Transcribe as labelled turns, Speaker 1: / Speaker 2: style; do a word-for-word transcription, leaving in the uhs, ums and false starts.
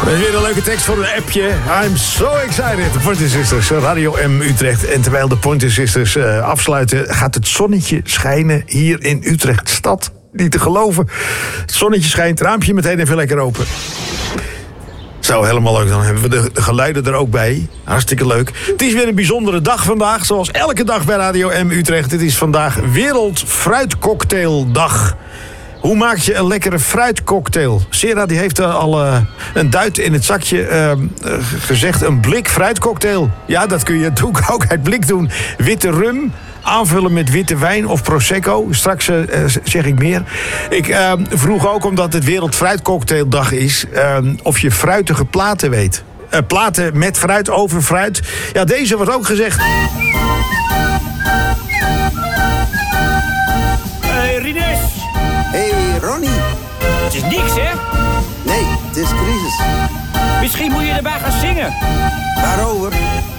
Speaker 1: Weer een leuke tekst voor een appje. I'm so excited. De Pointer Sisters, Radio M Utrecht. En terwijl de Pointer Sisters uh, afsluiten, gaat het zonnetje schijnen hier in Utrecht stad. Niet te geloven. Het zonnetje schijnt, raampje meteen even lekker open. Zo, helemaal leuk. Dan hebben we de geluiden er ook bij. Hartstikke leuk. Het is weer een bijzondere dag vandaag. Zoals elke dag bij Radio M Utrecht. Het is vandaag Wereldfruitcocktaildag. Hoe maak je een lekkere fruitcocktail? Sera die heeft al uh, een duit in het zakje uh, uh, gezegd. Een blik fruitcocktail. Ja, dat kun je doe ik ook uit blik doen. Witte rum. Aanvullen met witte wijn of prosecco. Straks uh, zeg ik meer. Ik uh, vroeg ook, omdat het Wereldfruitcocktaildag is, Uh, of je fruitige platen weet. Uh, platen met fruit, over fruit. Ja, deze wordt ook gezegd.
Speaker 2: Hey, Rinus.
Speaker 3: Hey, Ronnie.
Speaker 2: Het is niks, hè?
Speaker 3: Nee, het is crisis.
Speaker 2: Misschien moet je erbij gaan zingen.
Speaker 3: Waarover?